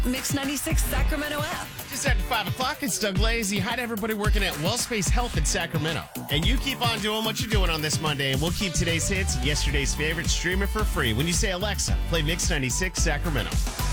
Mix 96 Sacramento app. Just after 5 o'clock, it's Doug Lazy. Hi to everybody working at Wellspace Health in Sacramento. And you keep on doing what you're doing on this Monday, and we'll keep today's hits and yesterday's favorites streaming for free when you say, Alexa, play Mix 96 Sacramento.